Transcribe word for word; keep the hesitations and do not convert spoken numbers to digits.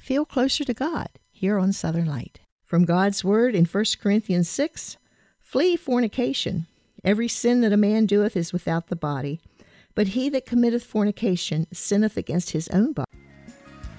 feel closer to God here on Southern Light. From God's Word in First Corinthians six, flee fornication. Every sin that a man doeth is without the body, but he that committeth fornication sinneth against his own body.